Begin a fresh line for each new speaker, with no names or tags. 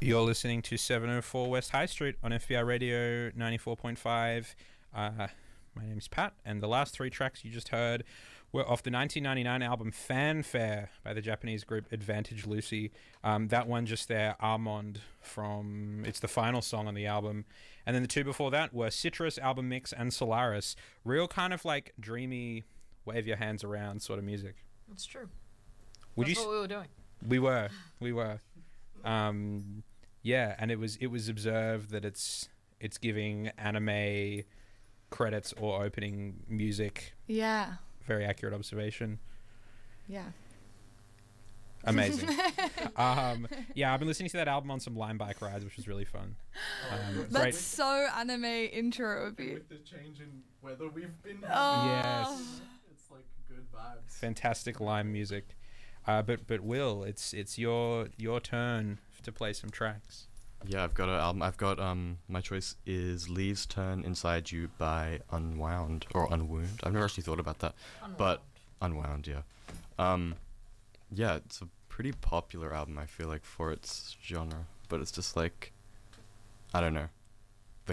You're listening to 704 West High Street on FBI Radio 94.5. My name's Pat, and the last three tracks you just heard were off the 1999 album Fanfare by the Japanese group Advantage Lucy. That one just there, Armand, it's the final song on the album. And then the two before that were Citrus Album Mix and Solaris. Real kind of like dreamy, wave your hands around sort of music.
That's true.
That's
what we were doing.
We were. Yeah, and it was observed that it's giving anime credits or opening music.
Yeah.
Very accurate observation.
Yeah.
Amazing. Yeah, I've been listening to that album on some Lime bike rides, which was really fun.
That's so anime intro of you.
With the change in weather we've been
Yes.
It's like good vibes.
Fantastic Lime music. But Will, it's your turn to play some tracks.
Yeah, I've got an album. My choice is Leaves Turn Inside You by Unwound or Unwound. I've never actually thought about that. But Unwound, yeah. Yeah, it's a pretty popular album, I feel like, for its genre. But it's just like, I don't know.